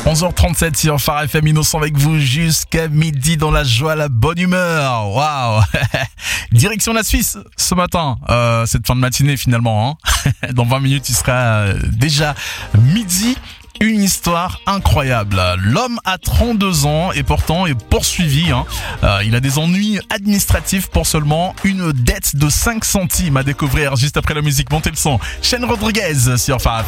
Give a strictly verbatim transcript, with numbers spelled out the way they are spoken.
onze heures trente-sept sur Phare F M, Innocent avec vous jusqu'à midi dans la joie, la bonne humeur. Waouh. Direction la Suisse ce matin, euh, cette fin de matinée finalement. Hein. Dans vingt minutes, il sera déjà midi. Une histoire incroyable. L'homme a trente-deux ans et pourtant est poursuivi. Hein. Euh, il a des ennuis administratifs pour seulement une dette de cinq centimes à découvrir juste après la musique. Montez le son. Shane Rodriguez sur Phare.